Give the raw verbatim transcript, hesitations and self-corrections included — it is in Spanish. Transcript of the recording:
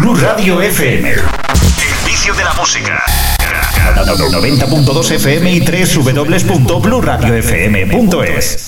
Blu Radio F M. El vicio de la música. noventa punto dos F M y doble u doble u doble u punto blu radio f m punto es.